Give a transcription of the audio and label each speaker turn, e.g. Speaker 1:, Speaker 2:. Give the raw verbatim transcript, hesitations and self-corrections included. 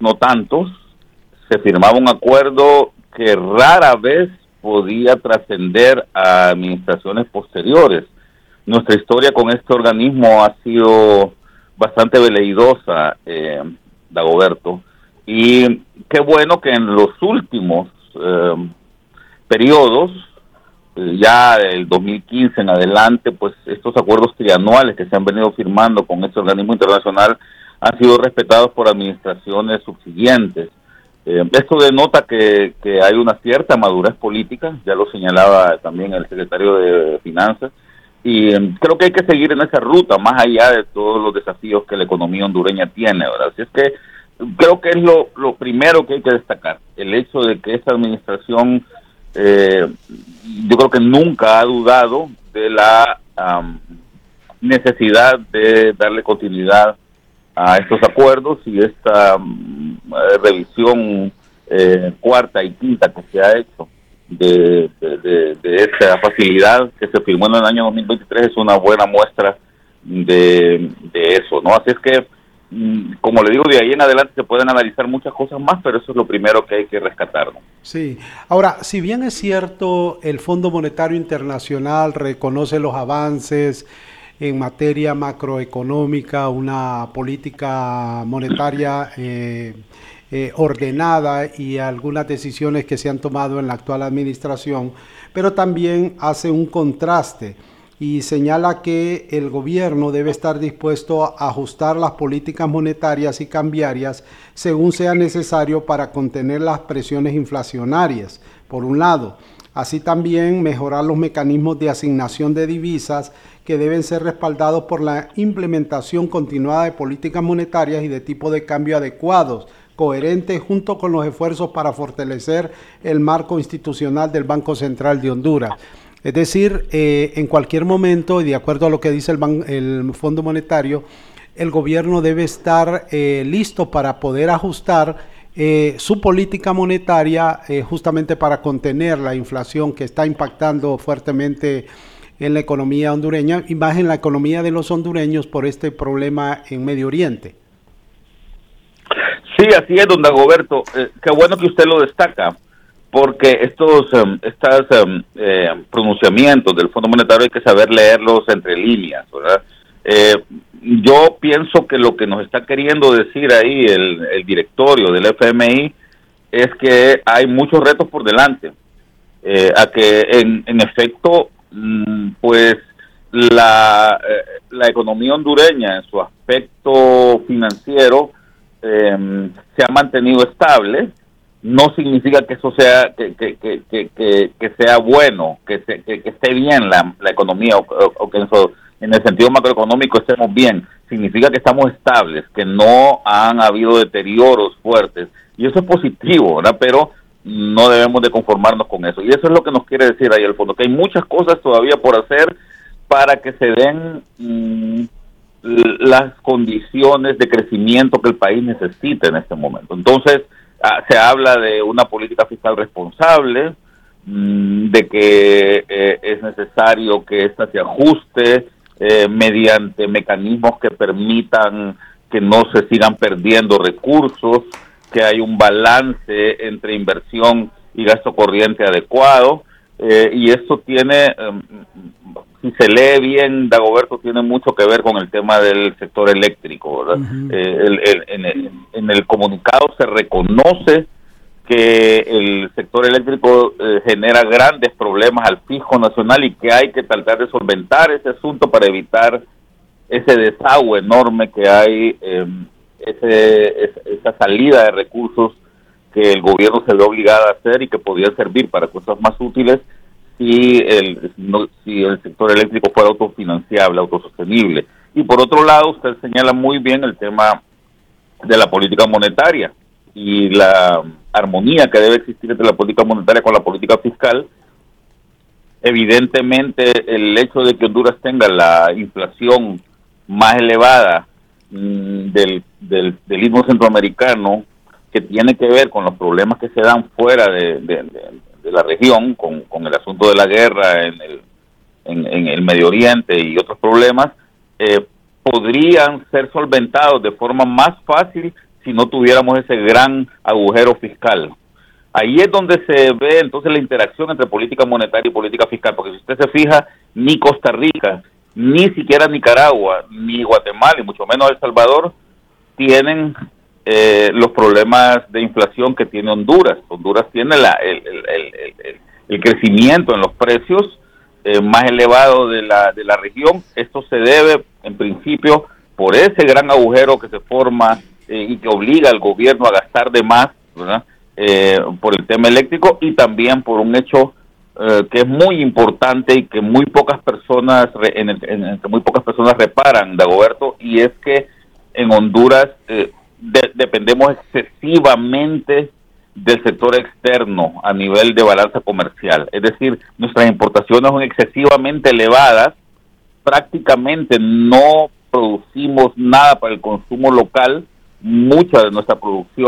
Speaker 1: no tantos, se firmaba un acuerdo que rara vez podía trascender a administraciones posteriores. Nuestra historia con este organismo ha sido bastante veleidosa, eh, Dagoberto, y qué bueno que en los últimos eh, periodos, eh, ya del dos mil quince en adelante, pues estos acuerdos trianuales que se han venido firmando con este organismo internacional han sido respetados por administraciones subsiguientes. Eh, esto denota que, que hay una cierta madurez política, ya lo señalaba también el secretario de Finanzas, y eh, creo que hay que seguir en esa ruta, más allá de todos los desafíos que la economía hondureña tiene, ¿verdad? Así es que creo que es lo, lo primero que hay que destacar, el hecho de que esta administración, eh, yo creo que nunca ha dudado de la um, necesidad de darle continuidad a estos acuerdos y esta um, revisión eh, cuarta y quinta que se ha hecho de, de, de, de esta facilidad que se firmó en el año dos mil veintitrés es una buena muestra de, de eso, ¿no? Así es que, como le digo, de ahí en adelante se pueden analizar muchas cosas más, pero eso es lo primero que hay que rescatar, ¿no?
Speaker 2: Sí. Ahora, si bien es cierto, el Fondo Monetario Internacional reconoce los avances en materia macroeconómica, una política monetaria eh, eh, ordenada y algunas decisiones que se han tomado en la actual administración, pero también hace un contraste y señala que el gobierno debe estar dispuesto a ajustar las políticas monetarias y cambiarias según sea necesario para contener las presiones inflacionarias, por un lado. Así también mejorar los mecanismos de asignación de divisas que deben ser respaldados por la implementación continuada de políticas monetarias y de tipo de cambio adecuados, coherentes junto con los esfuerzos para fortalecer el marco institucional del Banco Central de Honduras. Es decir, eh, en cualquier momento, y de acuerdo a lo que dice el, ban el Fondo Monetario, el gobierno debe estar eh, listo para poder ajustar eh, su política monetaria eh, justamente para contener la inflación que está impactando fuertemente en la economía hondureña y más en la economía de los hondureños por este problema en Medio Oriente.
Speaker 1: Sí, así es, don Dagoberto. Eh, qué bueno que usted lo destaca, porque estos um, estos um, eh, pronunciamientos del Fondo Monetario hay que saber leerlos entre líneas, ¿verdad? Eh, yo pienso que lo que nos está queriendo decir ahí el, el directorio del F M I es que hay muchos retos por delante, eh, a que en, en efecto, mmm, pues la, eh, la economía hondureña en su aspecto financiero eh, se ha mantenido estable. No significa que eso sea que que, que, que, que, que sea bueno, que, se, que, que esté bien la, la economía o, o, o que eso, en el sentido macroeconómico estemos bien. Significa que estamos estables, que no han habido deterioros fuertes y eso es positivo, ¿verdad? Pero no debemos de conformarnos con eso y eso es lo que nos quiere decir ahí el fondo, que hay muchas cosas todavía por hacer para que se den mmm, las condiciones de crecimiento que el país necesita en este momento. Entonces, se habla de una política fiscal responsable, de que eh, es necesario que ésta se ajuste eh, mediante mecanismos que permitan que no se sigan perdiendo recursos, que hay un balance entre inversión y gasto corriente adecuado, eh, y esto tiene, eh, si se lee bien, Dagoberto, tiene mucho que ver con el tema del sector eléctrico, ¿verdad? Uh-huh. eh, el, el, en, el, en el comunicado se reconoce que el sector eléctrico eh, genera grandes problemas al fisco nacional y que hay que tratar de solventar ese asunto para evitar ese desagüe enorme que hay, eh, ese, esa salida de recursos que el gobierno se ve obligado a hacer y que podría servir para cosas más útiles si el, no, si el sector eléctrico fuera autofinanciable, autosostenible. Y por otro lado, usted señala muy bien el tema de la política monetaria y la armonía que debe existir entre la política monetaria con la política fiscal. Evidentemente, el hecho de que Honduras tenga la inflación más elevada mmm, del, del, del istmo centroamericano, que tiene que ver con los problemas que se dan fuera de, de, de, de la región, con, con el asunto de la guerra en el, en, en el Medio Oriente y otros problemas, eh, podrían ser solventados de forma más fácil si no tuviéramos ese gran agujero fiscal. Ahí es donde se ve entonces la interacción entre política monetaria y política fiscal, porque si usted se fija, ni Costa Rica, ni siquiera Nicaragua, ni Guatemala, y mucho menos El Salvador, tienen eh, los problemas de inflación que tiene Honduras. Honduras tiene la, el, el, el, el, el crecimiento en los precios eh, más elevado de la, de la región. Esto se debe, en principio, por ese gran agujero que se forma eh, y que obliga al gobierno a gastar de más, ¿verdad? Eh, por el tema eléctrico, y también por un hecho eh, que es muy importante y que muy pocas personas re, en, el, en el que muy pocas personas reparan, Dagoberto, y es que en Honduras eh, de, dependemos excesivamente del sector externo a nivel de balanza comercial. Es decir, nuestras importaciones son excesivamente elevadas, prácticamente no producimos nada para el consumo local, mucha de nuestra producción